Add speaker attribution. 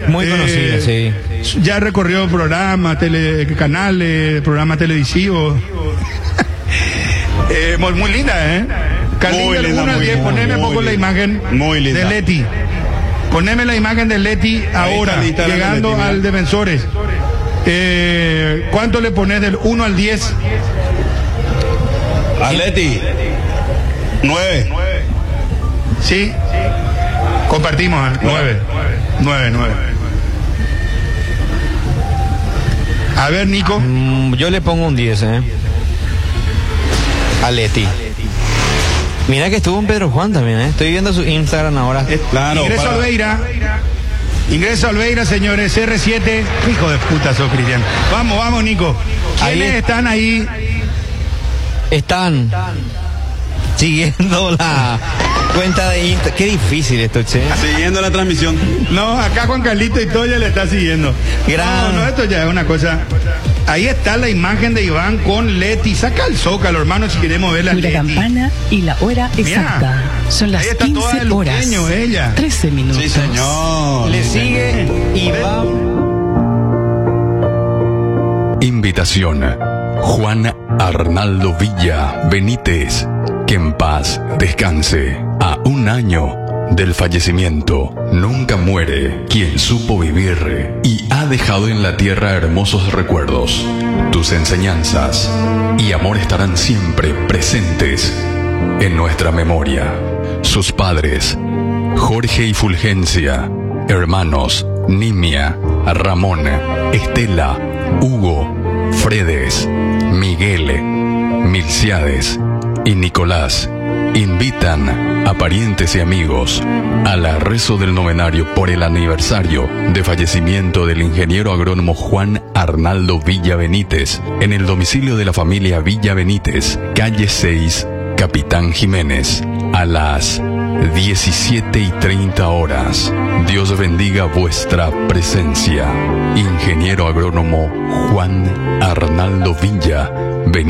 Speaker 1: Muy conocida, sí.
Speaker 2: Ya recorrió programas, canales, programas televisivos. Muy linda, ¿eh? Carlita, del 1 al 10, poneme poco la imagen de Leti. Poneme la imagen de Leti ahora, llegando al Defensores. ¿Cuánto le pones del 1 al 10?
Speaker 3: A Leti, 9.
Speaker 2: Sí. Compartimos, 9. 9. A ver, Nico.
Speaker 1: Yo le pongo un 10, a Leti. Mira que estuvo en Pedro Juan también, Estoy viendo su Instagram ahora.
Speaker 2: Claro, Ingreso Alveira, señores, R7. Hijo de puta sos, Cristian. Vamos, Nico. ¿Quiénes están ahí?
Speaker 1: Están siguiendo la cuenta de Instagram. Qué difícil esto, che.
Speaker 3: Siguiendo la transmisión.
Speaker 2: No, acá Juan Carlito y Toya le está siguiendo. No, esto ya es una cosa. Ahí está la imagen de Iván con Leti. Saca el zócalo, hermano, si queremos ver la
Speaker 4: Leti. La campana y la hora exacta. Son las 15 horas.
Speaker 2: Ella.
Speaker 4: 13 minutos.
Speaker 3: Sí, señor.
Speaker 1: Le sigue Iván.
Speaker 5: Invitación. Juan Arnaldo Villa Benítez. Que en paz descanse. A un año del fallecimiento, nunca muere quien supo vivir y ha dejado en la tierra hermosos recuerdos. Tus enseñanzas y amor estarán siempre presentes en nuestra memoria. Sus padres, Jorge y Fulgencia, hermanos Nimia, Ramón, Estela, Hugo, Fredes, Miguel, Milciades y Nicolás, invitan a parientes y amigos al rezo del novenario por el aniversario de fallecimiento del ingeniero agrónomo Juan Arnaldo Villa Benítez en el domicilio de la familia Villa Benítez, calle 6, Capitán Jiménez, a las 17:30. Dios bendiga vuestra presencia. Ingeniero agrónomo Juan Arnaldo Villa Benítez.